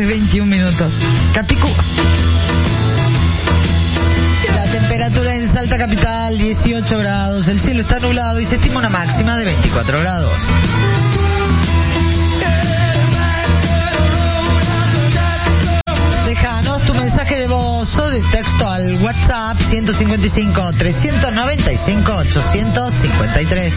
21 minutos. Capicúa. La temperatura en Salta capital 18 grados, el cielo está nublado y se estima una máxima de 24 grados. Déjanos tu mensaje de voz o de texto al WhatsApp 155 395 853.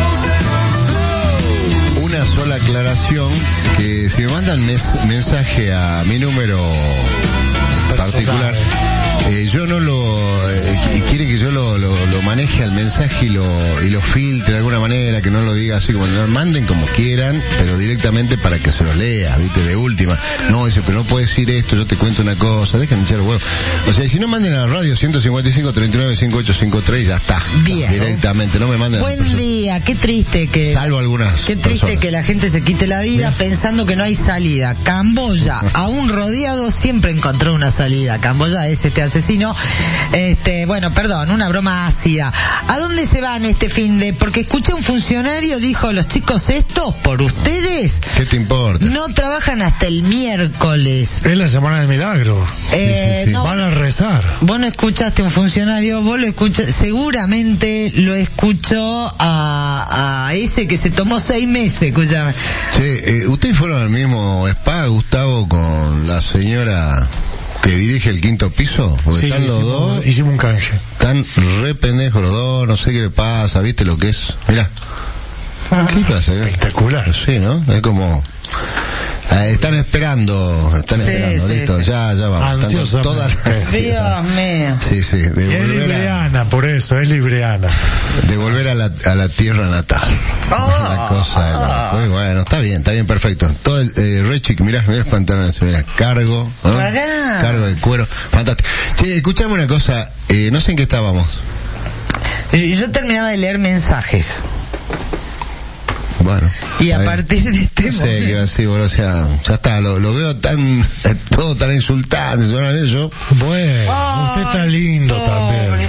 Una sola aclaración, que si me mandan mensaje a mi número particular, yo no quiere que yo lo maneje al mensaje y lo filtre de alguna manera, que no lo diga así como, lo manden como quieran, pero directamente para que se lo lea, viste, de última. No, dice, pero no puedes decir esto, yo te cuento una cosa, déjenme echar huevo. O sea, si no, manden a la radio 155 39 5853 y ya está. Bien. Directamente, no me manden. Buen día, qué triste que... Salvo algunas. Qué triste personas. Que la gente se quite la vida pensando que no hay salida. Camboya, aún rodeado, siempre encontró una salida. Camboya es este asesino. Bueno, perdón, una broma ácida. ¿A dónde se van este fin de...? Porque escuché un funcionario, dijo, los chicos estos, por ustedes... ¿Qué te importa? No trabajan hasta el miércoles. Es la semana del milagro. Sí. No, van a rezar. Vos no escuchaste un funcionario, vos lo escuchaste, seguramente lo escuchó a ese que se tomó 6 meses, escúchame. Sí, ustedes fueron al mismo spa, Gustavo, con la señora que dirige el 5º piso, porque sí, están los dos. Hicimos un canje. Están re pendejos los dos, no sé qué le pasa, ¿viste lo que es? Mirá. ¿Qué pasa? Espectacular. Sí, ¿no? Es como... están esperando, listo, sí. Ya va. Todas... Dios mío. Sí. Es libreana, por eso, es libreana. De volver a la tierra natal. La cosa muy bueno, está bien, perfecto. Todo el re chic, mirá el pantalón, mirá, cargo, ¿no? Cargo de cuero, fantástico. Che, escuchame una cosa, no sé en qué estábamos. Yo terminaba de leer mensajes. Bueno. Y a partir de este momento... No sé qué así, bueno, o sea, ya está, lo veo todo tan insultante, yo... Bueno, usted está lindo también.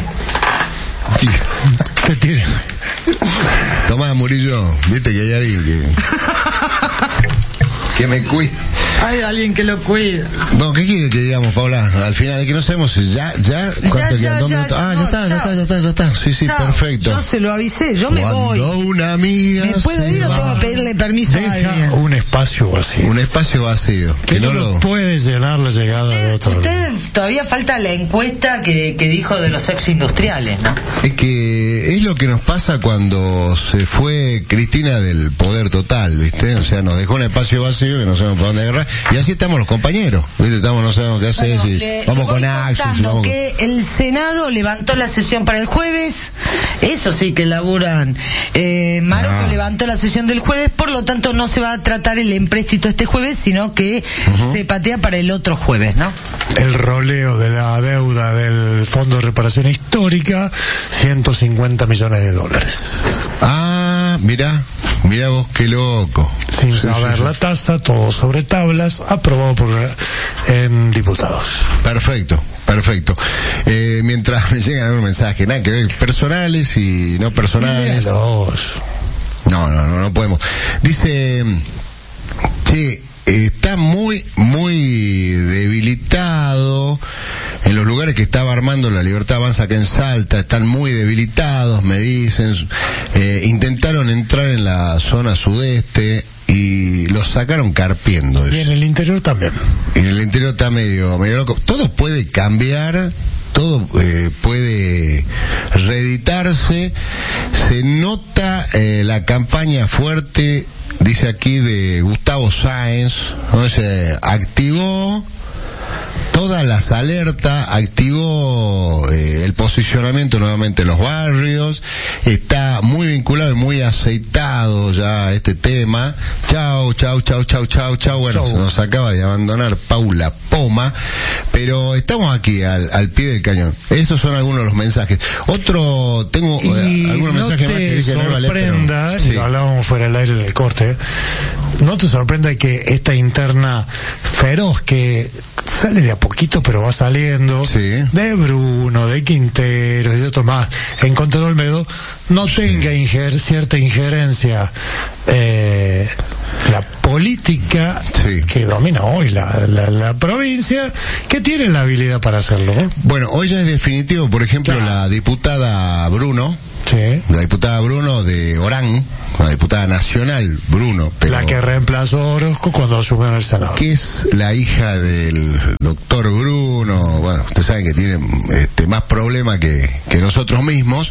¿Qué tiene? Tomá, Murillo, viste que hay alguien que me cuida. Hay alguien que lo cuida. No, ¿qué quiere que digamos, Paula? Al final, es que no sabemos si ¿cuánto quedan? 2 minutos. Ya está. Sí, perfecto. Yo se lo avisé, yo me voy. Una amiga. ¿Me puedo ir o tengo que pedirle permiso a alguien? Un espacio vacío. Un espacio vacío. Que no lo puede llenar la llegada de otro. Todavía falta la encuesta que dijo de los ex industriales, ¿no? Es que es lo que nos pasa cuando se fue Cristina del poder total, ¿viste? O sea, nos dejó un espacio vacío que no sabemos para dónde agarrar. Y así estamos los compañeros, ¿viste? No sabemos qué hacer. Vamos con Axel. Que el Senado levantó la sesión para el jueves. Eso sí que laburan. Maroto levantó la sesión del jueves, por lo tanto no se va a tratar el empréstito este jueves, sino que se patea para el otro jueves, ¿no? El roleo de la deuda del Fondo de Reparación Histórica, $150 millones. Mirá vos qué loco. Sin saber la tasa, todo sobre tablas, aprobado en diputados. Perfecto. Mientras me llegan algunos mensajes, nada que ver, personales y no personales. No podemos. Dice, está muy debilitado. En los lugares que estaba armando la Libertad Avanza acá en Salta, están muy debilitados, me dicen. Intentaron entrar en la zona sudeste y los sacaron carpiendo. Y en el interior también. En el interior está medio loco. Todo puede cambiar, todo puede reeditarse. Se nota la campaña fuerte, dice aquí, de Gustavo Sáenz, ¿no? Se activó todas las alertas, activó el posicionamiento nuevamente en los barrios, está muy vinculado y muy aceitado ya este tema. Chau. Bueno, se nos acaba de abandonar Paula Poma, pero estamos aquí al pie del cañón. Esos son algunos de los mensajes. Tengo algunos mensajes más que dicen, no sorprenda, sí. Lo hablábamos fuera del aire del corte, no te sorprenda que esta interna feroz que sale de a poquito pero va saliendo, de Bruno, de Quintero y de otros más en contra de Olmedo, no tenga cierta injerencia la política que domina hoy la provincia, que tiene la habilidad para hacerlo, ¿no? Bueno, hoy ya es definitivo, por ejemplo, la diputada Bruno, la diputada Bruno de Orán, la diputada nacional Bruno, pero la que reemplazó a Orozco cuando asumió en el Senado, que es la hija del doctor Bruno. Bueno, ustedes saben que tiene más problemas que nosotros mismos,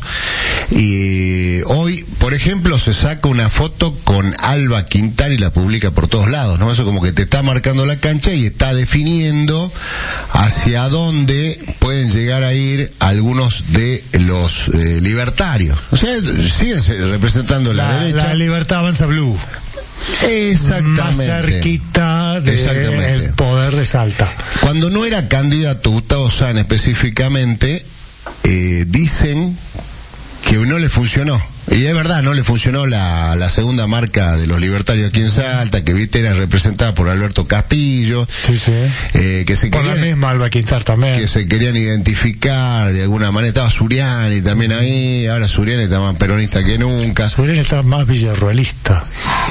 y hoy, por ejemplo, se saca una foto con Alba Quintana y la publica por todos lados, ¿no? Eso como que te está marcando la cancha y está definiendo hacia dónde pueden llegar a ir algunos de los libertarios. O sea, siguen representando la derecha. La Libertad Avanza Blue. Exactamente. Más cerquita del poder de Salta. Cuando no era candidato Gustavo Sanz específicamente, dicen que no le funcionó. Y es verdad, no le funcionó la segunda marca de los libertarios aquí en Salta, que viste era representada por Alberto Castillo, que se por la misma Alba Quintar también, que se querían identificar de alguna manera. Estaba Suriani también ahí, ahora Suriani está más peronista que nunca. Suriani está más villarroelista.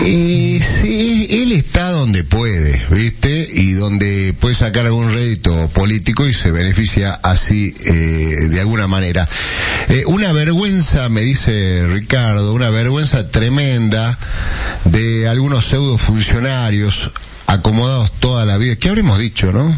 Sí, él está donde puede, viste, y donde puede sacar algún rédito político y se beneficia así de alguna manera. Una vergüenza, me dice Ricardo, una vergüenza tremenda de algunos pseudo funcionarios acomodados toda la vida. ¿Qué habremos dicho, no?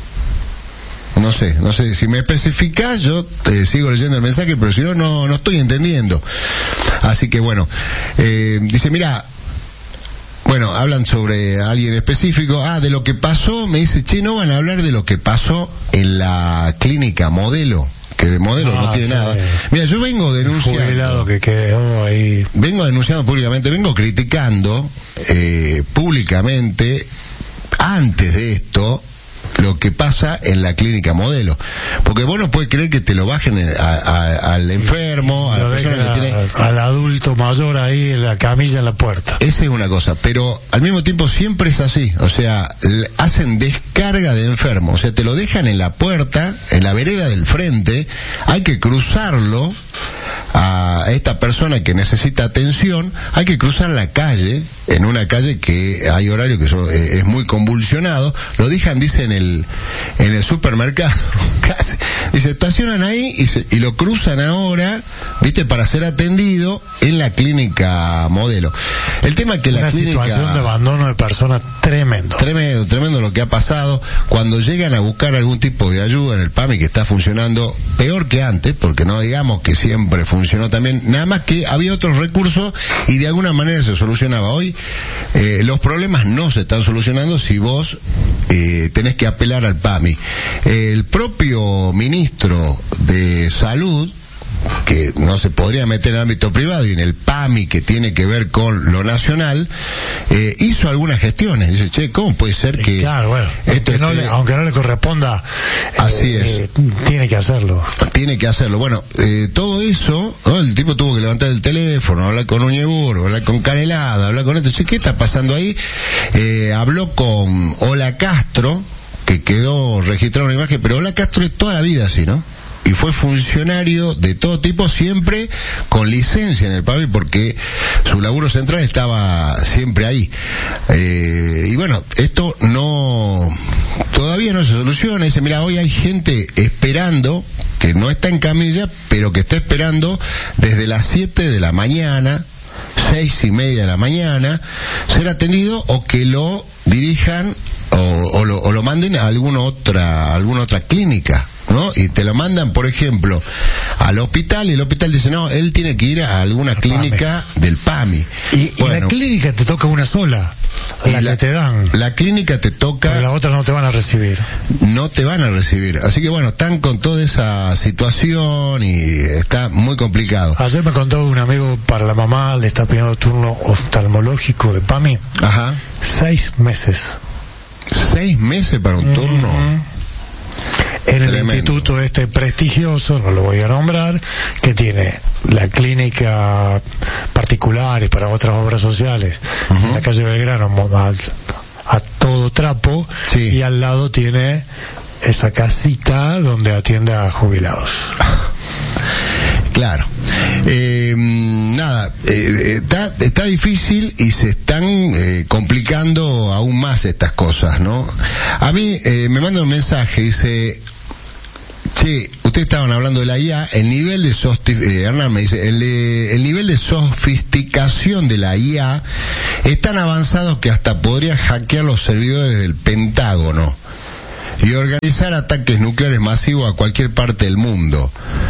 No sé, si me especificás yo sigo leyendo el mensaje, pero si no, no estoy entendiendo. Así que bueno, dice, mira, bueno, hablan sobre alguien específico. De lo que pasó, me dice, no van a hablar de lo que pasó en la clínica Modelo, que de Modelo no tiene nada. Mira, yo vengo denunciando, que quedó ahí. Vengo denunciando públicamente, vengo criticando públicamente antes de esto lo que pasa en la clínica Modelo, porque vos no puedes creer que te lo bajen al enfermo, a la persona que tiene, al adulto mayor ahí en la camilla en la puerta. Esa es una cosa, pero al mismo tiempo siempre es así, o sea, hacen descarga de enfermo, o sea, te lo dejan en la puerta, en la vereda del frente, hay que cruzarlo a esta persona que necesita atención, hay que cruzar la calle, en una calle que hay horario que es muy convulsionado, lo dejan, dice, en el supermercado, dice, estacionan ahí y lo cruzan ahora, viste, para ser atendido en la clínica Modelo. El tema es que la clínica, una situación de abandono de personas tremendo lo que ha pasado. Cuando llegan a buscar algún tipo de ayuda en el PAMI, que está funcionando peor que antes, porque no digamos que siempre funcionó también, nada más que había otros recursos y de alguna manera se solucionaba. Hoy los problemas no se están solucionando si vos tenés que apelar al PAMI. El propio ministro de Salud, que no se podría meter en el ámbito privado, y en el PAMI, que tiene que ver con lo nacional, hizo algunas gestiones. Dice, ¿cómo puede ser que claro, bueno, esto aunque no le corresponda, así es, tiene que hacerlo. Bueno, todo eso, ¿no? El tipo tuvo que levantar el teléfono, hablar con Uñeburgo, hablar con Canelada, hablar con esto. ¿Qué está pasando ahí? Habló con Ola Castro, que quedó registrada una imagen, pero Ola Castro es toda la vida así, ¿no? Y fue funcionario de todo tipo, siempre con licencia en el PAMI, porque su laburo central estaba siempre ahí. Y bueno, esto todavía no se soluciona. Dice, mira, hoy hay gente esperando, que no está en camilla, pero que está esperando desde las 7 de la mañana, 6:30 de la mañana, ser atendido, o que lo dirijan o lo manden a alguna otra clínica, ¿no? Y te lo mandan, por ejemplo, al hospital, y el hospital dice, no, él tiene que ir a alguna clínica del PAMI. Y la clínica te toca una sola, la que te dan. La clínica te toca, pero la otra no te van a recibir. No te van a recibir. Así que bueno, están con toda esa situación y está muy complicado. Ayer me contó un amigo, para la mamá le está pidiendo turno oftalmológico de PAMI. Ajá. 6 meses. 6 meses para un turno. En el instituto prestigioso, no lo voy a nombrar, que tiene la clínica particular y para otras obras sociales, en la calle Belgrano, a todo trapo, y al lado tiene esa casita donde atiende a jubilados. Claro. nada, está difícil y se están complicando aún más estas cosas, ¿no? A mí me manda un mensaje, dice: che, ustedes estaban hablando de la IA, el nivel de Hernán me dice, el nivel de sofisticación de la IA es tan avanzado que hasta podría hackear los servidores del Pentágono y organizar ataques nucleares masivos a cualquier parte del mundo.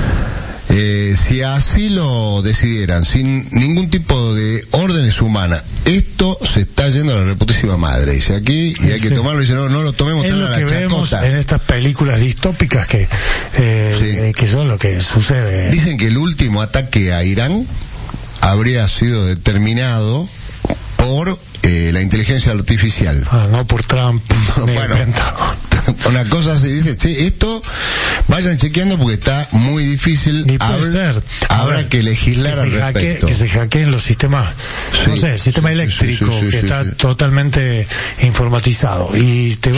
Si así lo decidieran, sin ningún tipo de órdenes humanas, esto se está yendo a la reputísima madre, dice aquí, y hay que tomarlo, dice, no lo tomemos tan a la chacota. Es lo que vemos en estas películas distópicas que son lo que sucede. Dicen que el último ataque a Irán habría sido determinado por la inteligencia artificial. No por Trump. Bueno, una cosa así, dice, che, esto vayan chequeando porque está muy difícil. Ni puede ser. Habrá que legislar al respecto. Que se hackeen los sistemas, no sé, el sistema eléctrico, que está totalmente informatizado, y te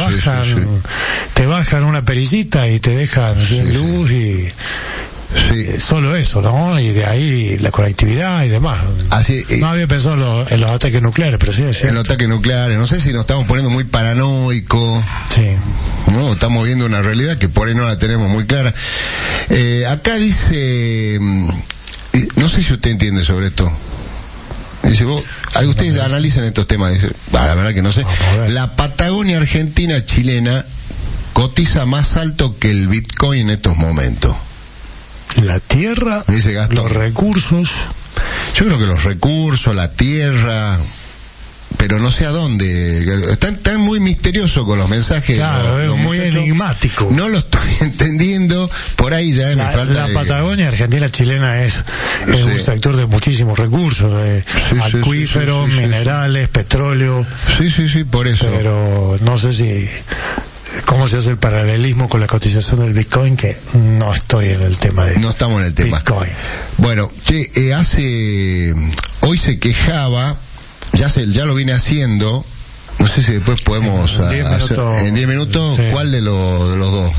bajan una perillita y te dejan sin luz y... solo eso, ¿no? Y de ahí la conectividad y demás. Así, no había pensado en los ataques nucleares, pero sí es cierto. En los ataques nucleares, no sé si nos estamos poniendo muy paranoicos. Sí. No, estamos viendo una realidad que por ahí no la tenemos muy clara. Acá dice, no sé si usted entiende sobre esto. Dice, ustedes analicen estos temas. Dice, la verdad que no sé. La Patagonia argentina chilena cotiza más alto que el Bitcoin en estos momentos. La tierra, los recursos. Yo creo que los recursos, la tierra, pero no sé a dónde. Están muy misteriosos con los mensajes. Claro, es muy enigmático. No lo estoy entendiendo. Por ahí ya me falta. La Patagonia argentina chilena es un sector de muchísimos recursos, de acuíferos, minerales, petróleo. Sí, por eso. Pero no sé si... ¿Cómo se hace el paralelismo con la cotización del Bitcoin? Que no estoy en el tema de... No estamos en el tema. Bitcoin. Bueno, hoy se quejaba, ya lo vine haciendo, no sé si después podemos en 10 minutos, sí. ¿Cuál de los dos?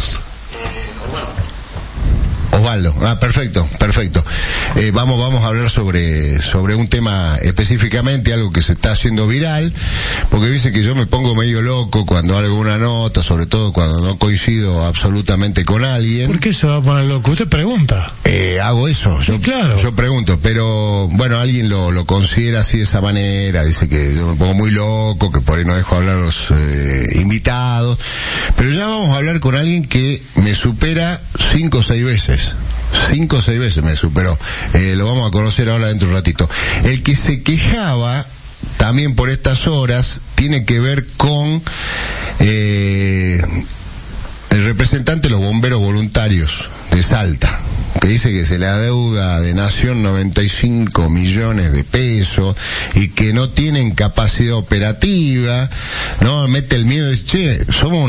Osvaldo. Perfecto. Vamos a hablar sobre un tema específicamente, algo que se está haciendo viral, porque dice que yo me pongo medio loco cuando hago una nota, sobre todo cuando no coincido absolutamente con alguien. ¿Por qué se va a poner loco? Usted pregunta. Hago eso, claro. Yo pregunto, pero bueno, alguien lo considera así de esa manera, dice que yo me pongo muy loco, que por ahí no dejo hablar a los invitados, pero ya vamos a hablar con alguien que me supera 5 o 6 veces. 5 o 6 veces me superó. Lo vamos a conocer ahora dentro de un ratito. El que se quejaba también por estas horas tiene que ver con el representante de los bomberos voluntarios de Salta, que dice que se le adeuda de Nación 95 millones de pesos y que no tienen capacidad operativa, no mete el miedo, somos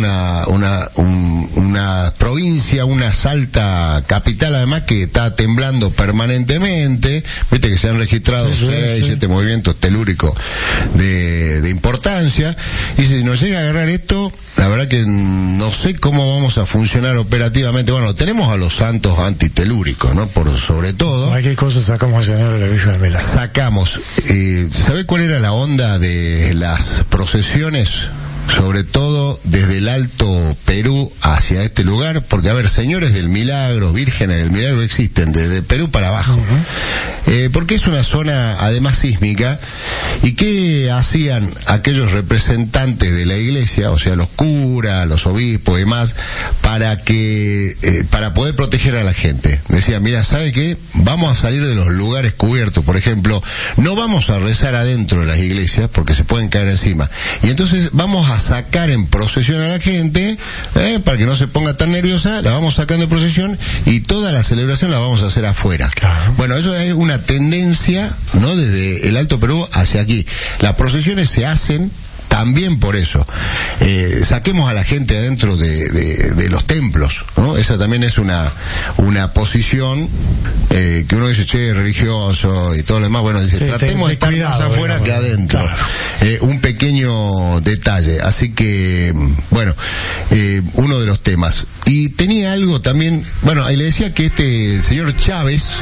una provincia, una Salta capital además que está temblando permanentemente, viste que se han registrado 7 movimientos telúricos de importancia, y si nos llega a agarrar esto, la verdad que no sé cómo vamos a funcionar operativamente. Bueno, tenemos a los santos antitelúricos, ¿no? Por sobre todo. ¿Qué cosa sacamos a la Villa del Mela? Sacamos. ¿Sabe cuál era la onda de las procesiones? Sobre todo desde el Alto Perú hacia este lugar, porque a ver, señores del Milagro, vírgenes del Milagro existen desde Perú para abajo, porque es una zona además sísmica. ¿Y qué hacían aquellos representantes de la iglesia, o sea los curas, los obispos y demás, para poder proteger a la gente? Decían, mira, ¿sabe qué? Vamos a salir de los lugares cubiertos, por ejemplo, no vamos a rezar adentro de las iglesias porque se pueden caer encima, y entonces vamos a sacar en procesión a la gente, para que no se ponga tan nerviosa, la vamos sacando en procesión y toda la celebración la vamos a hacer afuera. Claro. Bueno, eso es una tendencia, ¿no? Desde el Alto Perú hacia aquí. Las procesiones se hacen también por eso. Saquemos a la gente adentro de los templos, ¿no? Esa también es una posición que uno dice, religioso y todo lo demás. Bueno, dice, tratemos de estar más afuera que adentro. Claro. Un pequeño detalle. Así que, bueno, uno de los temas. Y tenía algo también, bueno, ahí le decía que el señor Chávez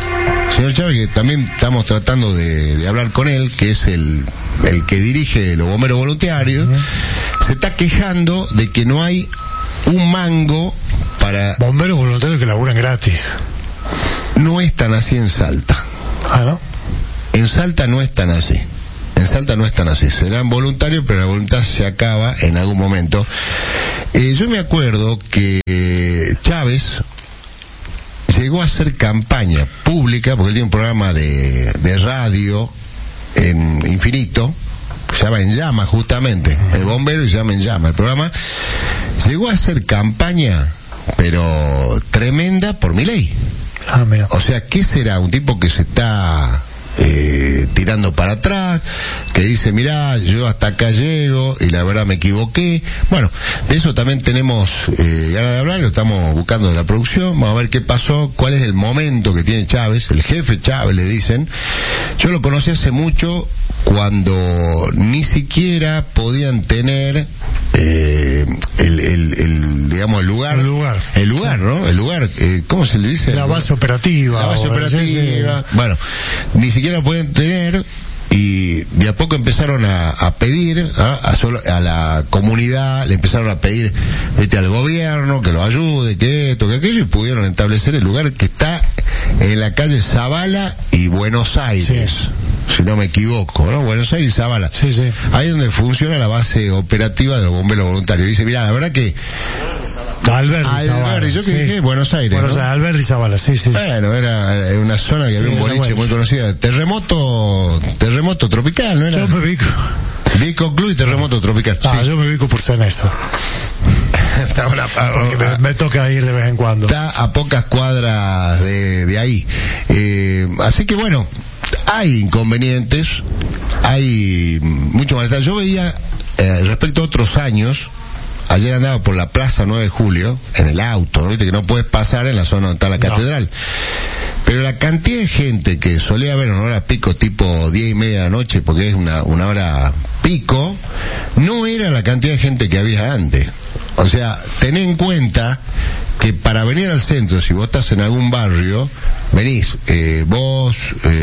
Señor Chávez, que también estamos tratando de hablar con él, que es el que dirige los bomberos voluntarios, se está quejando de que no hay un mango para... Bomberos voluntarios que laburan gratis. No es tan así en Salta. Ah, ¿no? En Salta no es tan así. En Salta no es tan así. Serán voluntarios, pero la voluntad se acaba en algún momento. Yo me acuerdo que Chávez llegó a hacer campaña pública, porque él tiene un programa de radio en Infinito, se llama En Llama justamente, el bombero y se llama En Llama el programa. Llegó a hacer campaña, pero tremenda, por Milei. Ah, mira. O sea, ¿qué será? Un tipo que se está tirando para atrás, que dice, mirá, yo hasta acá llego y la verdad me equivoqué. Bueno, de eso también tenemos ganas de hablar, lo estamos buscando de la producción, vamos a ver qué pasó, cuál es el momento que tiene Chávez, el jefe Chávez le dicen. Yo lo conocí hace mucho, cuando ni siquiera podían tener digamos el lugar, ¿no? El lugar, ¿cómo se le dice? La base operativa. La base operativa. Bueno, ni siquiera pueden tener, y de a poco empezaron a pedir a la comunidad, le empezaron a pedir al gobierno que lo ayude, que esto, que aquello, y pudieron establecer el lugar que está en la calle Zavala y Buenos Aires, si no me equivoco, ¿no? Buenos Aires y Zavala. Sí, sí. Ahí es donde funciona la base operativa de los bomberos voluntarios. Dice, mira, la verdad que Alberdi, yo que dije Buenos Aires, ¿no? Alberdi y Zavala, sí. Bueno, era una zona que había un boliche muy conocida. Terremoto tropical, ¿no era? Yo me ubico. Disco Club y Terremoto Tropical. Yo me ubico por Ceneso. Me toca ir de vez en cuando. Está a pocas cuadras de ahí. Así que bueno, hay inconvenientes, hay mucho malestar. Yo veía, respecto a otros años, ayer andaba por la Plaza 9 de Julio, en el auto, ¿no? Viste que no puedes pasar en la zona donde está la catedral. Pero la cantidad de gente que solía haber en una hora pico, tipo 10:30 de la noche, porque es una hora pico, no era la cantidad de gente que había antes. O sea, ten en cuenta que para venir al centro, si vos estás en algún barrio, venís vos,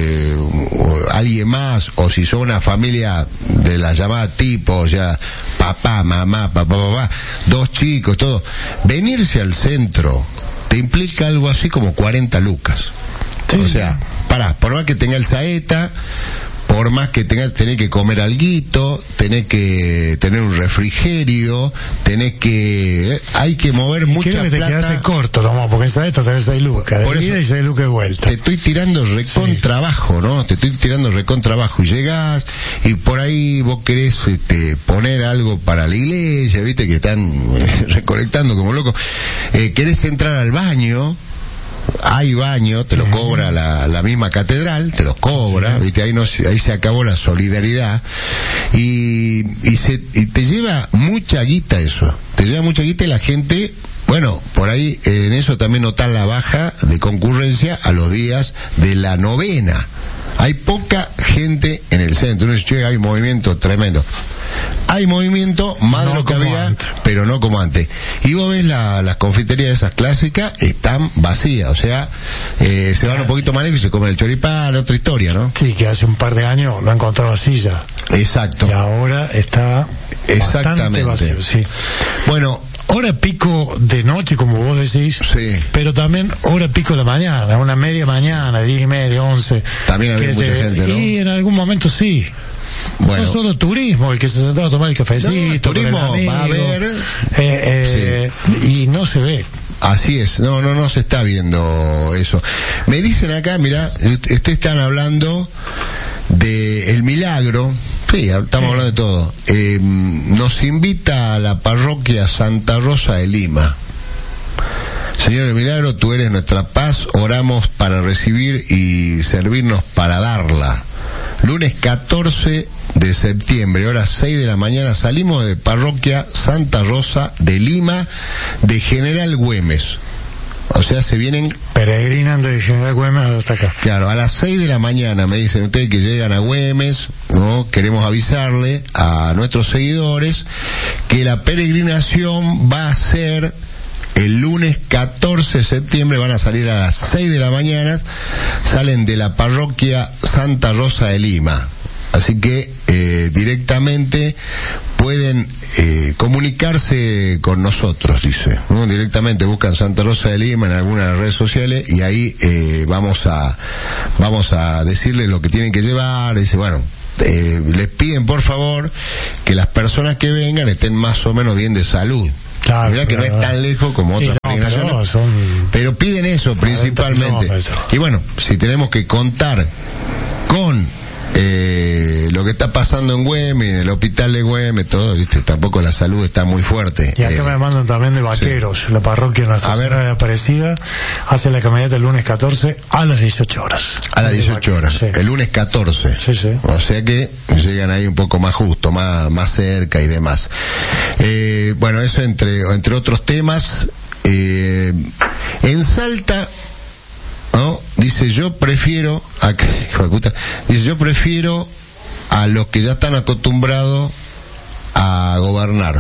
o alguien más, o si sos una familia de la llamada tipo, o sea, papá, mamá, papá, 2 chicos, todo. Venirse al centro te implica algo así como 40 lucas. Sí. O sea, por más que tenga el saeta, por más que tenés que comer alguito, tenés que tener un refrigerio, hay que mover mucha plata. Creo que te quedaste corto, ¿no? Porque en saeta tenés 6 lucas de ida y 6 lucas de vuelta. Te estoy tirando recontrabajo, ¿no? Te estoy tirando recontrabajo y llegás y por ahí vos querés poner algo para la iglesia, viste que están recolectando como locos. Querés entrar al baño, hay baño, te lo cobra la misma catedral, te lo cobra, ¿viste? Ahí se acabó la solidaridad y te lleva mucha guita eso, te lleva mucha guita y la gente, bueno, por ahí en eso también notar la baja de concurrencia a los días de la novena. Hay poca gente en el centro, uno dice, hay movimiento tremendo. Hay movimiento más de lo que había antes, pero no como antes. Y vos ves las confiterías esas clásicas, están vacías, o sea, se van un poquito más lejos y se comen el choripán, otra historia, ¿no? Sí, que hace un par de años no encontraba silla. Exacto. Y ahora está bastante vacío, sí. Bueno, hora pico de noche, como vos decís, sí, pero también hora pico de la mañana, una media mañana, 10:30, 11. También había mucha gente, ¿no? Y en algún momento sí. Bueno. No solo turismo, el que se sentaba a tomar el cafecito, turismo va a haber, y no se ve. Así es, no se está viendo eso. Me dicen acá, mira, ustedes están hablando de el milagro. Sí, estamos hablando de todo. Nos invita a la parroquia Santa Rosa de Lima. Señor El Milagro, tú eres nuestra paz, oramos para recibir y servirnos para darla. Lunes 14 de septiembre, hora 6 de la mañana, salimos de parroquia Santa Rosa de Lima, de General Güemes. O sea, se vienen... Peregrinan de General Güemes hasta acá. Claro, a las 6 de la mañana me dicen ustedes que llegan a Güemes, ¿no? Queremos avisarle a nuestros seguidores que la peregrinación va a ser el lunes 14 de septiembre, van a salir a las 6 de la mañana, salen de la parroquia Santa Rosa de Lima. Así que directamente pueden comunicarse con nosotros, dice, ¿no? Directamente buscan Santa Rosa de Lima en alguna de las redes sociales y ahí vamos a decirles lo que tienen que llevar. Dice, bueno, les piden por favor que las personas que vengan estén más o menos bien de salud. Claro, mirá que no es tan lejos como otras organizaciones, pero piden eso principalmente. Y bueno, si tenemos que contar con lo que está pasando en Güemes, en el hospital de Güemes, todo, viste, tampoco la salud está muy fuerte. Y acá me mandan también de Vaqueros, sí. La parroquia Nuestra Señora de Aparecida hace la caminata el lunes 14 a las 18 horas. A las 18 horas, sí. El lunes 14. Sí, sí. O sea que llegan ahí un poco más justo, más cerca y demás. Bueno, eso entre otros temas. En Salta, ¿no? Dice, yo prefiero a los que ya están acostumbrados a gobernar.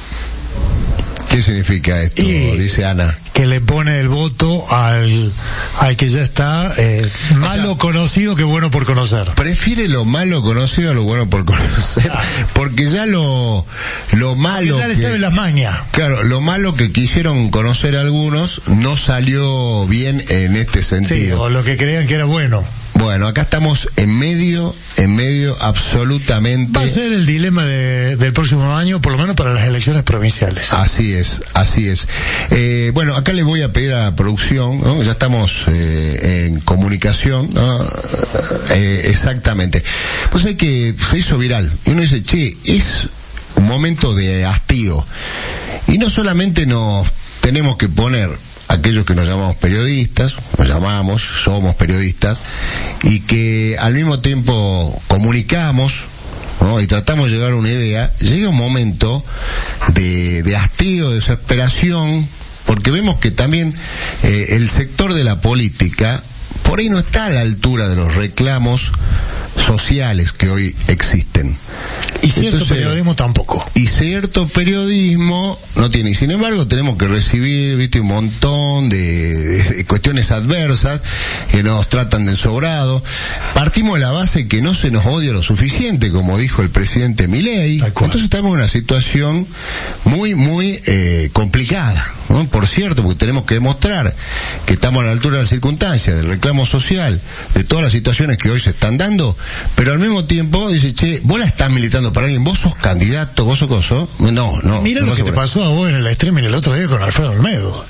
¿Qué significa esto? Dice Ana. Que le pone el voto al que ya está malo conocido que bueno por conocer. Prefiere lo malo conocido a lo bueno por conocer. Porque ya lo malo ya le sabe las mañas. Claro, lo malo que quisieron conocer algunos no salió bien en este sentido. Sí, o lo que creían que era bueno. Bueno, acá estamos en medio absolutamente. Va a ser el dilema del próximo año, por lo menos para las elecciones provinciales. Así es. Bueno, acá le voy a pedir a la producción, ¿no? Ya estamos en comunicación, ¿no? Exactamente. Pues es que se hizo viral. Y uno dice, che, es un momento de hastío. Y no solamente nos tenemos que poner aquellos que nos llamamos periodistas, somos periodistas, y que al mismo tiempo comunicamos, ¿no? Y tratamos de llevar una idea, llega un momento de hastío, de desesperación, porque vemos que también el sector de la política por ahí no está a la altura de los reclamos sociales que hoy existen. Y cierto periodismo tampoco. Y cierto periodismo no tiene. Y sin embargo tenemos que recibir, un montón de cuestiones adversas que nos tratan de ensobrado. Partimos de la base que no se nos odia lo suficiente, como dijo el presidente Milei. Entonces estamos en una situación muy complicada, ¿no? Por cierto, porque tenemos que demostrar que estamos a la altura de las circunstancias, del reclamo social, de todas las situaciones que hoy se están dando, pero al mismo tiempo dice, che, vos la estás militando para alguien, vos sos candidato, vos sos coso. No. Mira lo que te pasó a vos en el streaming el otro día con Alfredo Olmedo.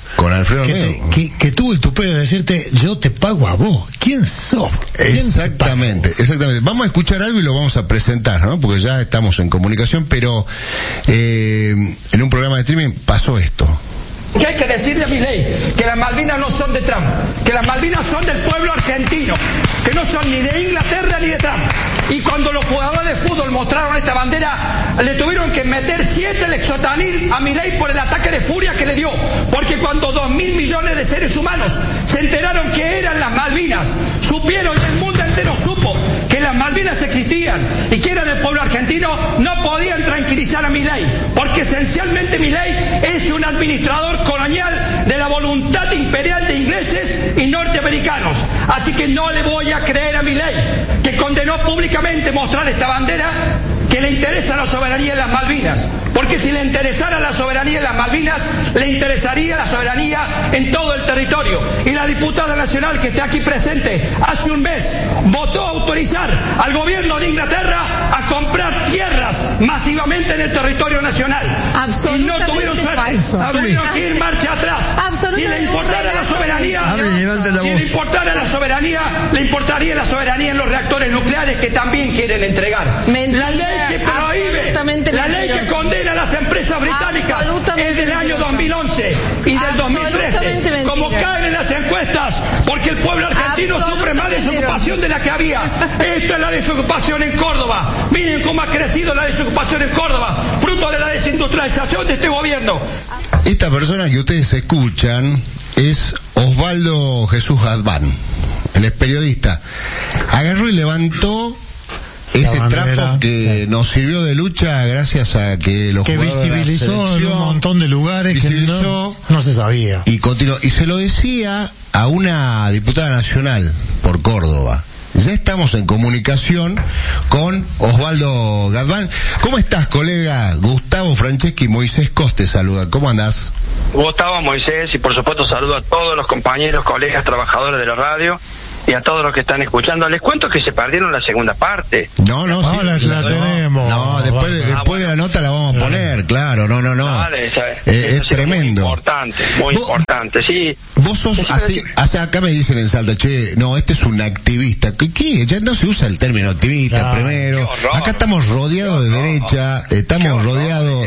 Que tuvo el tupé de decirte, yo te pago a vos. ¿Quién sos? Exactamente. Vamos a escuchar algo y lo vamos a presentar, ¿no? Porque ya estamos en comunicación, pero en un programa de streaming pasó esto. ¿Qué hay que decirle a Milei? Que las Malvinas no son de Trump, que las Malvinas son del pueblo argentino, que no son ni de Inglaterra ni de Trump. Y cuando los jugadores de fútbol mostraron esta bandera, le tuvieron que meter 7 lexotanil a Milei por el ataque de furia que le dio. Porque cuando 2.000 millones de seres humanos se enteraron que eran las Malvinas, supieron y el mundo entero supo que las Malvinas existían y que eran del pueblo argentino, no podían tranquilizar a Milei, porque esencialmente Milei es un administrador colonial de la voluntad imperial de ingleses y norteamericanos. Así que no le voy a creer a Milei, que condenó públicamente mostrar esta bandera, que le interesa la soberanía en las Malvinas. Porque si le interesara la soberanía en las Malvinas, le interesaría la soberanía en todo el territorio. Y la diputada nacional que está aquí presente, hace un mes, votó a autorizar al gobierno de Inglaterra a comprar tierras masivamente en el territorio nacional. Y no tuvieron suerte. Tuvieron que ir marcha atrás. Si le importara la soberanía, le importaría la soberanía en los reactores nucleares que también quieren entregar. La ley que prohíbe, la ley que condena a las empresas británicas es del año 2011 y del 2013, como caen en las encuestas, porque el pueblo argentino sufre más desocupación de la que había. Esta es la desocupación en Córdoba. Miren cómo ha crecido la desocupación en Córdoba, fruto de la desindustrialización de este gobierno. Esta persona que ustedes escuchan es Osvaldo Jesús Adván. Él es periodista. Agarró y levantó ese trapo que nos sirvió de lucha gracias a que los jugadores visibilizó en un montón de lugares que no se sabía. Y continuó, y se lo decía a una diputada nacional por Córdoba. Ya estamos en comunicación con Osvaldo Gadván. ¿Cómo estás, colega? Gustavo Franceschi y Moisés Coste saludan. ¿Cómo andás? Gustavo, Moisés, y por supuesto saludo a todos los compañeros, colegas, trabajadores de la radio y a todos los que están escuchando. Les cuento que se perdieron la segunda parte. No, sí, la tenemos. No, después de la nota la vamos a poner, claro, no. Dale, es tremendo. Muy importante, sí. Vos sos así, acá me dicen en Salta, no, este es un activista. ¿Qué? Ya no se usa el término activista, primero. Acá estamos rodeados de derecha, estamos rodeados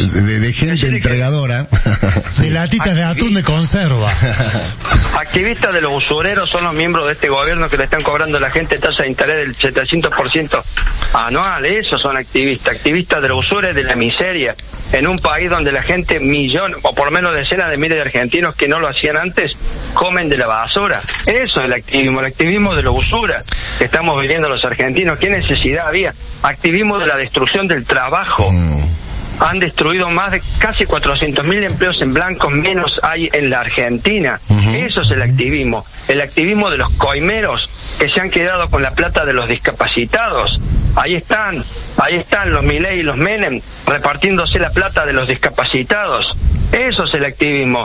de gente entregadora. De latitas de atún de conserva. Activistas de los usureros son los miembros de este gobierno que le están cobrando a la gente tasa de interés del 700% anual. Esos son activistas de la usura, de la miseria, en un país donde la gente, millones, o por lo menos decenas de miles de argentinos que no lo hacían antes, comen de la basura. Eso es el activismo de la usura que estamos viviendo los argentinos. ¿Qué necesidad había? Activismo de la destrucción del trabajo. Han destruido más de casi 400.000 empleos en blanco, menos hay en la Argentina. Eso es el activismo de los coimeros que se han quedado con la plata de los discapacitados. Ahí están los Milei y los Menem repartiéndose la plata de los discapacitados. Eso es el activismo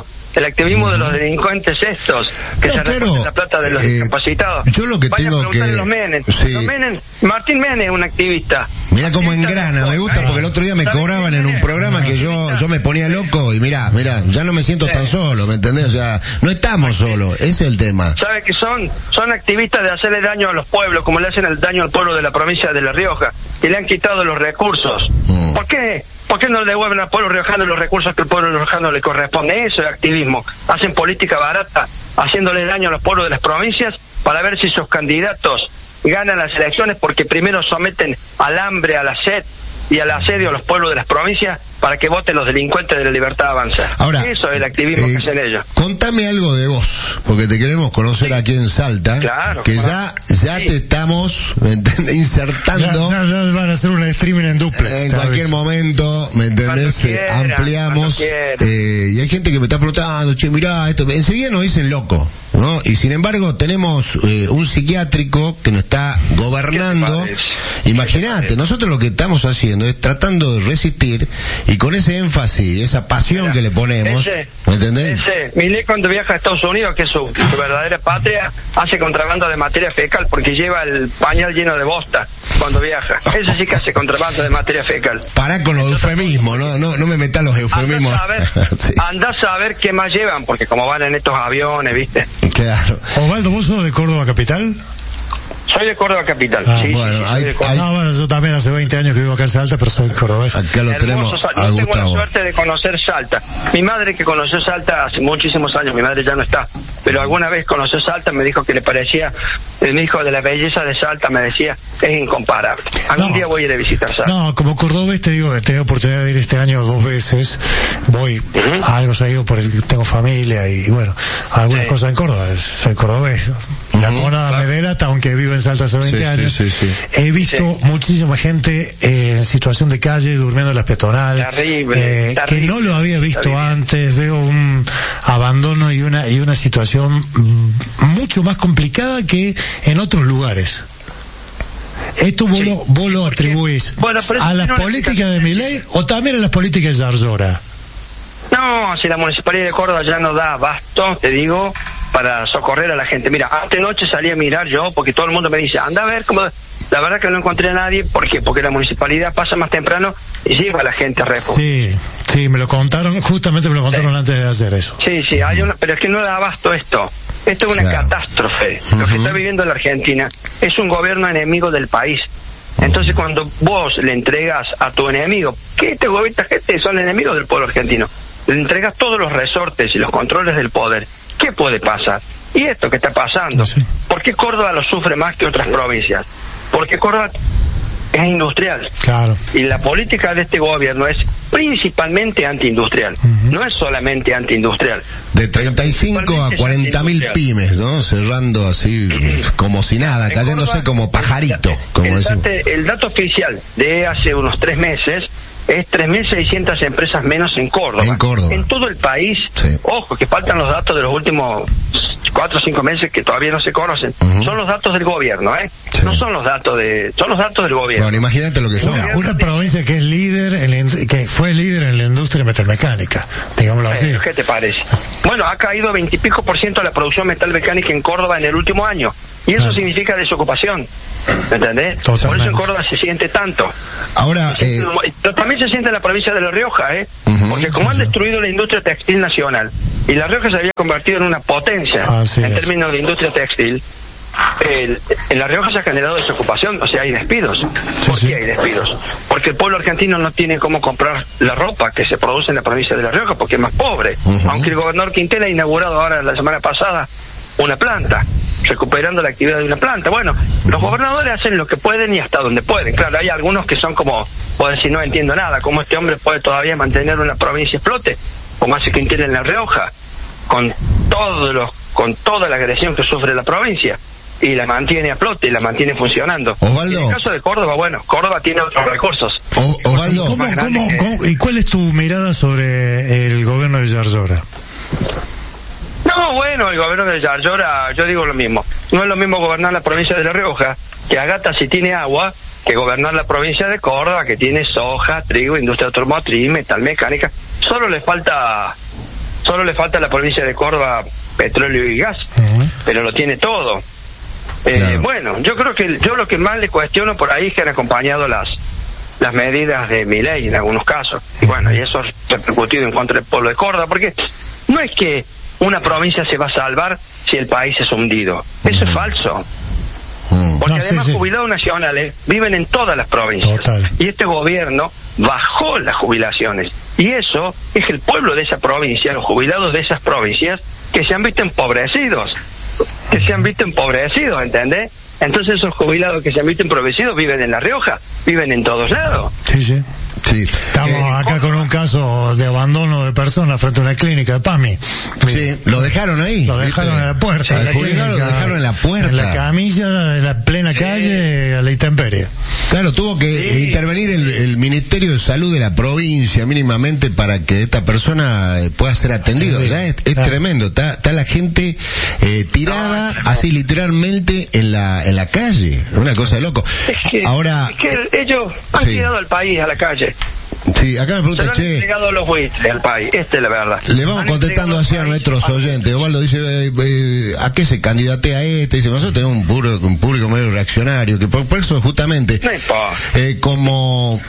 de los delincuentes estos que se reparten la plata de los discapacitados. Yo lo que tengo que los Menem. Martín Menem es un activista. Mira cómo engrana, me gusta porque el otro día me cobraban en un programa que yo me ponía loco y mirá, ya no me siento tan solo, ¿me entendés? O sea, no estamos solos, ese es el tema. ¿Sabe qué son? Son activistas de hacerle daño a los pueblos, como le hacen el daño al pueblo de la provincia de La Rioja, que le han quitado los recursos. ¿Por qué? ¿Por qué no le devuelven al pueblo riojano los recursos que al pueblo riojano le corresponde? Eso es activismo. Hacen política barata, haciéndole daño a los pueblos de las provincias para ver si sus candidatos ganan las elecciones, porque primero someten al hambre, a la sed y al asedio a los pueblos de las provincias para que voten los delincuentes de la Libertad Avanza. Ahora, eso es el activismo que hacen ellos. Contame algo de vos, porque te queremos conocer aquí en Salta, que ya te estamos, ¿me entendés? Insertando. Ya van a hacer un streaming en duplex. En cualquier momento, ¿me entendés? Ampliamos. Y hay gente que me está preguntando, mirá, esto, enseguida nos dicen loco, ¿no? Y sin embargo tenemos un psiquiátrico que nos está gobernando. Imagínate, nosotros lo que estamos haciendo es tratando de resistir, y con ese énfasis, esa pasión que le ponemos, ¿me entendés? Milei, cuando viaja a Estados Unidos, que es su verdadera patria, hace contrabando de materia fecal porque lleva el pañal lleno de bosta cuando viaja. Ese sí que hace contrabando de materia fecal. Pará con los eufemismos, no me metas los eufemismos. Andá a saber qué más llevan, porque como van en estos aviones, ¿viste? Claro. Osvaldo, ¿vos sos de Córdoba capital? Soy de Córdoba capital. Bueno, yo también hace 20 años que vivo acá en Salta, pero soy cordobés. Acá lo tenemos a Yo tengo Gustavo. la suerte de conocer Salta. Mi madre, que conoció Salta hace muchísimos años, mi madre ya no está, pero alguna vez conoció Salta, me dijo que le parecía, me dijo de la belleza de Salta, me decía, es incomparable. Algún día voy a ir a visitar Salta. No, como cordobés te digo que tengo oportunidad de ir este año 2 veces. Voy a algo seguido porque tengo familia y bueno, algunas cosas en Córdoba. Soy cordobés. La Monada Medelata, aunque vivo en Salta hace 20 años, he visto muchísima gente en situación de calle, durmiendo en las peatonales, terrible. que no lo había visto antes. Veo un abandono y una situación mucho más complicada que en otros lugares. ¿Esto vos lo atribuís a las políticas de Milei o también a las políticas de Zarzora? No, si la Municipalidad de Córdoba ya no da abasto, te digo, para socorrer a la gente. Mira, anoche salí a mirar yo, porque todo el mundo me dice, anda a ver cómo... La verdad que no encontré a nadie. ¿Por qué? Porque la municipalidad pasa más temprano y lleva a la gente a refugio. Sí, me lo contaron, justamente me lo contaron antes de hacer eso. Sí, pero es que no da abasto esto. Esto es una catástrofe. Lo que está viviendo la Argentina es un gobierno enemigo del país. Entonces cuando vos le entregas a tu enemigo, que esta gente son enemigos del pueblo argentino, le entregas todos los resortes y los controles del poder, ¿qué puede pasar? Y esto que está pasando. ¿Por qué Córdoba lo sufre más que otras provincias? Porque Córdoba es industrial. Claro. Y la política de este gobierno es principalmente antiindustrial. No es solamente antiindustrial. De 35 a 40.000 pymes, ¿no? Cerrando así como si nada, cayéndose Córdoba, como pajarito, como decimos. El dato oficial de hace unos 3 meses es 3.600 empresas menos en Córdoba. En todo el país, sí. Ojo, que faltan los datos de los últimos 4 o 5 meses que todavía no se conocen. Son los datos del gobierno, Sí. No son los datos son los datos del gobierno. Bueno, imagínate lo que son. Una provincia que es líder, que fue líder en la industria metalmecánica, digámoslo así. ¿Qué te parece? Bueno, ha caído 20 y pico % la producción metalmecánica en Córdoba en el último año. Y eso significa desocupación. ¿Entendés? Totalmente. Por eso en Córdoba se siente tanto. Ahora, pero también se siente en la provincia de La Rioja, porque como han destruido la industria textil nacional, y La Rioja se había convertido en una potencia en términos de industria textil, en La Rioja se ha generado desocupación, o sea, hay despidos. ¿Por qué hay despidos? Porque el pueblo argentino no tiene cómo comprar la ropa que se produce en la provincia de La Rioja, porque es más pobre. Aunque el gobernador Quintela ha inaugurado ahora la semana pasada una planta, recuperando la actividad de una planta. Bueno, los gobernadores hacen lo que pueden y hasta donde pueden. Claro, hay algunos que son como, puedo decir, no entiendo nada, cómo este hombre puede todavía mantener una provincia a flote, como hace Quintela en La Rioja, con toda la agresión que sufre la provincia, y la mantiene a flote y la mantiene funcionando. Osvaldo. En el caso de Córdoba, bueno, Córdoba tiene otros recursos. Osvaldo, ¿y cuál es tu mirada sobre el gobierno de Yarlora? No, bueno, el gobierno de Yarlora, yo digo lo mismo. No es lo mismo gobernar la provincia de La Rioja, que Agata si tiene agua, que gobernar la provincia de Córdoba, que tiene soja, trigo, industria automotriz, metalmecánica. Solo le falta a la provincia de Córdoba petróleo y gas, pero lo tiene todo. Claro. Bueno, yo creo que yo lo que más le cuestiono por ahí es que han acompañado las medidas de Milei en algunos casos. Y bueno, y eso ha repercutido en contra del pueblo de Córdoba, porque no es que una provincia se va a salvar si el país es hundido. Eso es falso. Porque además jubilados nacionales viven en todas las provincias. Total. Y este gobierno bajó las jubilaciones. Y eso es el pueblo de esa provincia, los jubilados de esas provincias, que se han visto empobrecidos. ¿Entendés? Entonces esos jubilados que se han visto empobrecidos viven en La Rioja, viven en todos lados. Sí. Estamos acá con un caso de abandono de personas frente a una clínica de PAMI. Sí, lo dejaron ahí. Lo dejaron en la puerta. Lo dejaron en la puerta. En la camilla, en la plena calle, a la intemperie. Claro, tuvo que intervenir el Ministerio de Salud de la provincia mínimamente para que esta persona pueda ser atendida. Ya es tremendo. Está la gente tirada así literalmente en la calle. Una cosa de loco. Ahora, es que ellos han tirado al país a la calle. Sí, acá me pregunta, se lo han entregado los buitres al país, esta es la verdad. Le vamos contestando así a nuestros oyentes. Osvaldo dice, ¿a qué se candidatea este? Dice, nosotros tenemos un público medio reaccionario, que por eso justamente, como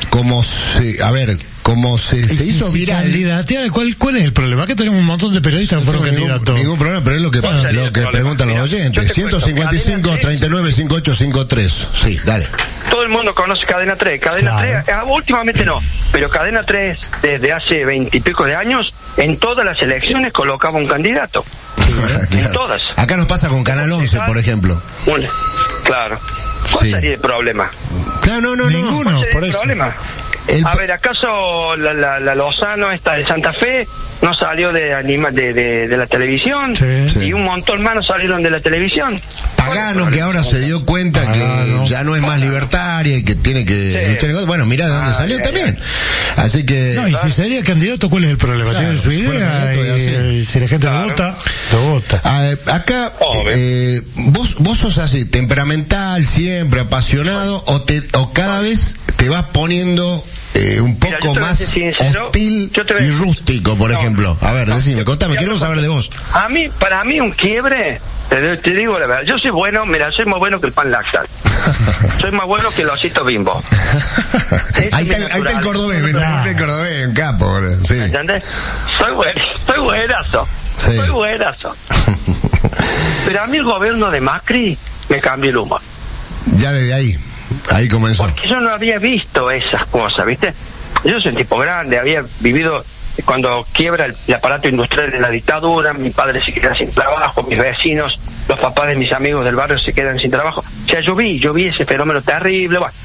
se hizo viral. ¿Cuál es el problema? Que tenemos un montón de periodistas que fueron candidatos. Ningún problema, pero es lo que preguntan los oyentes. 155-39-5853. Sí, dale. Todo el mundo conoce Cadena 3. Cadena 3, últimamente no, pero Cadena 3 desde hace 20 y pico de años, en todas las elecciones colocaba un candidato. Claro. En todas. Acá nos pasa con Canal 11, por ejemplo. Claro. ¿Cuál sería el problema? Claro, no. Ninguno, por eso. Problema? A ver, ¿acaso la Lozano esta de Santa Fe no salió de la televisión? Sí. Y un montón más no salieron de la televisión. Pagano, que ahora se dio cuenta que ya no es más libertaria y que tiene que luchar. Bueno, mirá de dónde salió también. Así que... No, y si sería candidato, ¿cuál es el problema? Tiene su idea y si la gente lo vota. Acá, vos sos así, temperamental, siempre apasionado, o cada vez te vas poniendo un poco más hostil y rústico, por ejemplo. A ver, decime, contame, quiero saber de vos. Para mí un quiebre, te digo la verdad, yo soy bueno, soy más bueno que el pan lactal. Soy más bueno que el osito Bimbo. Ahí está el cordobés, un capo, sí. ¿Entendés? Soy buenazo. Sí. Soy buenazo. Pero a mí el gobierno de Macri me cambió el humor. Ya desde ahí comenzó. Porque yo no había visto esas cosas, ¿viste? Yo soy un tipo grande, había vivido cuando quiebra el aparato industrial de la dictadura, mi padre se queda sin trabajo, mis vecinos, los papás de mis amigos del barrio se quedan sin trabajo. O sea, yo vi ese fenómeno terrible. Bueno,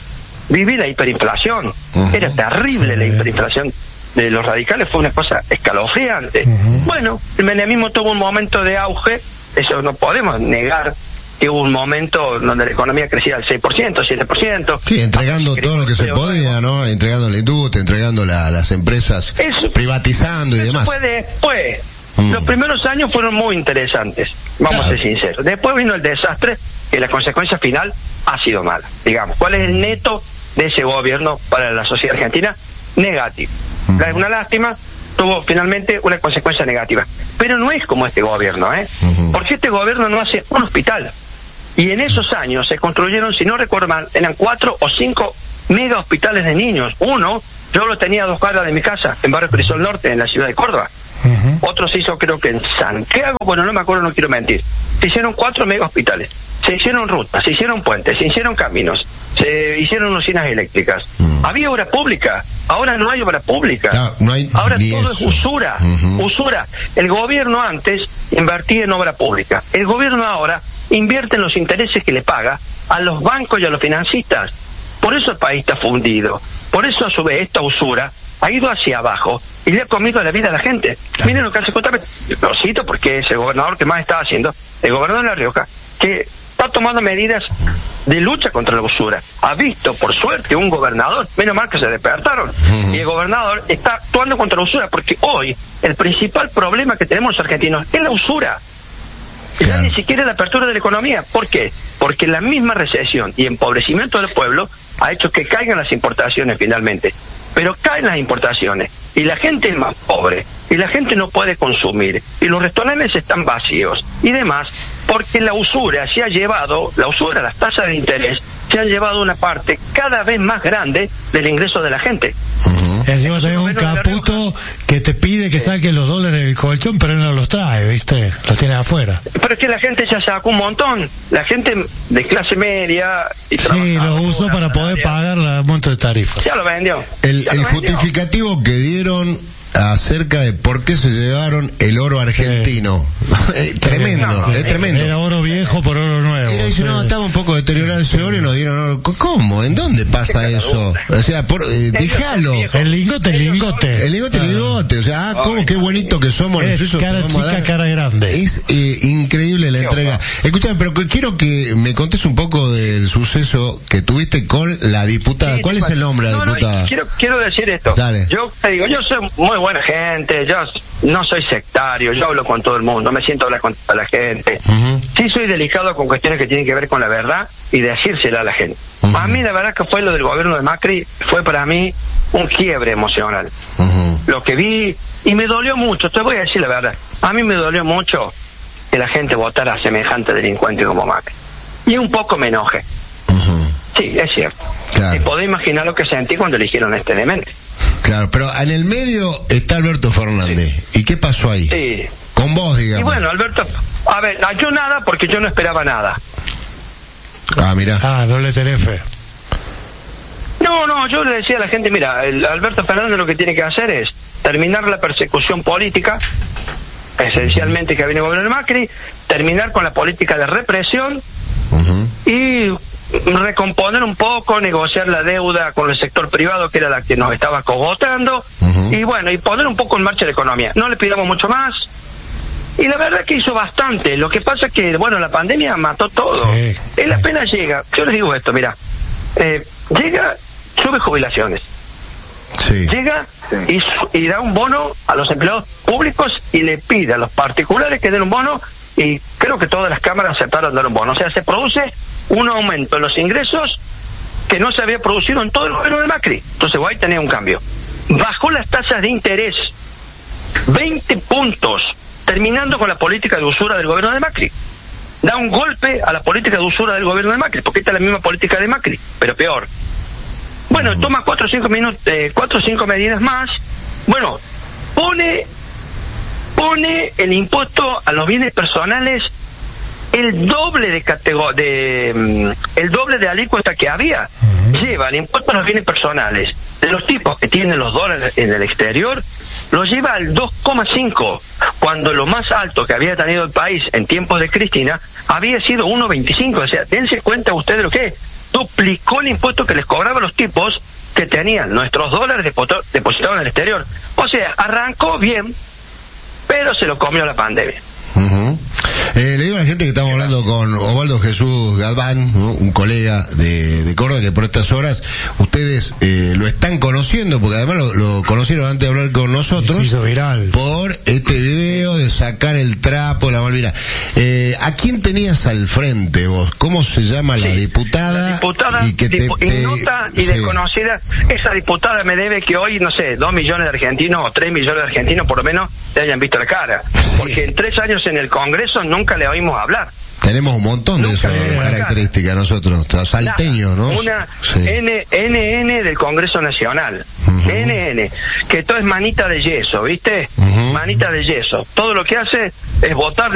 viví la hiperinflación. Era terrible la hiperinflación de los radicales, fue una cosa escalofriante. Bueno, el menemismo tuvo un momento de auge, eso no podemos negar, que hubo un momento donde la economía crecía al 6%, 7%. Sí, entregando todo lo que se podía, ¿no? Entregando la industria, entregando las empresas, privatizando y demás. Fue después. Los primeros años fueron muy interesantes, vamos a ser sinceros. Después vino el desastre, que la consecuencia final ha sido mala. Digamos, ¿cuál es el neto de ese gobierno para la sociedad argentina? Negativo. Es una lástima, tuvo finalmente una consecuencia negativa. Pero no es como este gobierno, porque este gobierno no hace un hospital. Y en esos años se construyeron, si no recuerdo mal, eran 4 o 5 mega hospitales de niños. Uno, yo lo tenía a 2 cuadras de mi casa, en Barrio Crisol Norte, en la ciudad de Córdoba. Otro se hizo creo que en Santiago, bueno, no me acuerdo, no quiero mentir. Se hicieron 4 mega hospitales, se hicieron rutas, se hicieron puentes, se hicieron caminos, se hicieron usinas eléctricas. Había obra pública, ahora no hay obra pública. No hay ahora todo eso. es usura, usura. El gobierno antes invertía en obra pública, el gobierno ahora invierte en los intereses que le paga a los bancos y a los financistas. Por eso el país está fundido, por eso a su vez esta usura ha ido hacia abajo y le ha comido la vida a la gente. Miren lo que hace justamente, lo cito porque es el gobernador que más está haciendo, el gobernador de La Rioja, que está tomando medidas de lucha contra la usura. Ha visto, por suerte, un gobernador, menos mal que se despertaron, y el gobernador está actuando contra la usura, porque hoy el principal problema que tenemos los argentinos es la usura. Ya ni siquiera la apertura de la economía. ¿Por qué? Porque la misma recesión y empobrecimiento del pueblo ha hecho que caigan las importaciones finalmente. Pero caen las importaciones y la gente es más pobre y la gente no puede consumir y los restaurantes están vacíos y demás, porque la usura se ha llevado, las tasas de interés se han llevado una parte cada vez más grande del ingreso de la gente. Encima tenés un Caputo que te pide que saques los dólares del colchón, pero él no los trae, ¿viste? Los tiene afuera. Pero es que la gente ya sacó un montón. La gente de clase media y sí, lo usó para poder pagar el monto de tarifas. Ya lo vendió. El justificativo que dieron acerca de por qué se llevaron el oro argentino. Tremendo, es tremendo. Era oro viejo por oro nuevo. Era, dice, no, estaba un poco deteriorado ese oro y nos dieron oro. ¿Cómo? ¿En dónde pasa eso? O sea, déjalo. El lingote. O sea, ¿cómo? Qué bonito que somos. Es cara chica, cara grande. Es increíble la entrega. Escúchame, pero quiero que me contes un poco del suceso que tuviste con la diputada. ¿Cuál es el nombre de la diputada? Quiero decir esto. Dale. Yo te digo, yo soy muy buena gente, yo no soy sectario, yo hablo con todo el mundo, me siento a hablar con toda la gente. Sí soy delicado con cuestiones que tienen que ver con la verdad y decírsela a la gente. A mí la verdad que fue lo del gobierno de Macri, fue para mí un quiebre emocional. Lo que vi, y me dolió mucho, te voy a decir la verdad, a mí me dolió mucho que la gente votara a semejante delincuente como Macri. Y un poco me enojé. Sí, es cierto. Claro. Y podés imaginar lo que sentí cuando eligieron a este demente. Claro, pero en el medio está Alberto Fernández. Sí. ¿Y qué pasó ahí? Sí. Con vos, digamos. Y bueno, Alberto, a ver, yo nada porque yo no esperaba nada. Mirá. No le tenés fe. No, yo le decía a la gente, mira, Alberto Fernández lo que tiene que hacer es terminar la persecución política, esencialmente que viene el gobierno de Macri, terminar con la política de represión y recomponer un poco, negociar la deuda con el sector privado que era la que nos estaba cogotando y bueno, y poner un poco en marcha la economía. No le pidamos mucho más y la verdad que hizo bastante. Lo que pasa es que, bueno, la pandemia mató todo. Él apenas llega, yo les digo esto, mira, llega, sube jubilaciones. Llega y da un bono a los empleados públicos y le pide a los particulares que den un bono y creo que todas las cámaras aceptaron dar un bono. O sea, se produce un aumento en los ingresos que no se había producido en todo el gobierno de Macri. Entonces, ahí tenía un cambio. Bajó las tasas de interés 20 puntos, terminando con la política de usura del gobierno de Macri. Da un golpe a la política de usura del gobierno de Macri, porque esta es la misma política de Macri, pero peor. Bueno, toma 4 o 5 medidas más. Bueno, pone el impuesto a los bienes personales el doble el doble de alícuota que había. Lleva el impuesto a los bienes personales de los tipos que tienen los dólares en el exterior, lo lleva al 2,5, cuando lo más alto que había tenido el país en tiempos de Cristina había sido 1,25. O sea, dense cuenta ustedes lo que es. duplicó el impuesto que les cobraba a los tipos que tenían nuestros dólares depositados en el exterior. O sea, arrancó bien, pero se lo comió la pandemia. Le digo a la gente que estamos hablando con Osvaldo Jesús Galván, ¿no? Un colega de Córdoba, que por estas horas ustedes lo están conociendo, porque además lo conocieron antes de hablar con nosotros. Se hizo viral por este video de sacar el trapo, la Malvina. ¿A quién tenías al frente vos? ¿Cómo se llama la diputada? La diputada y que ignota y desconocida. Esa diputada me debe que hoy, no sé, 2 millones de argentinos o 3 millones de argentinos por lo menos le hayan visto la cara. Porque en 3 años en el Congreso nunca le oímos hablar. Tenemos un montón de esas características nosotros, salteños, ¿no? Una NN del Congreso Nacional. NN, que todo es manita de yeso, ¿viste? Manita de yeso. Todo lo que hace es votar